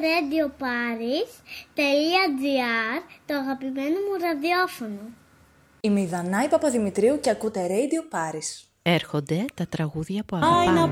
radioparis.gr, το αγαπημένο μου ραδιόφωνο. Είμαι η Δανάη Παπαδημητρίου και ακούτε Radio Paris. Έρχονται τα τραγούδια που αγαπάμε.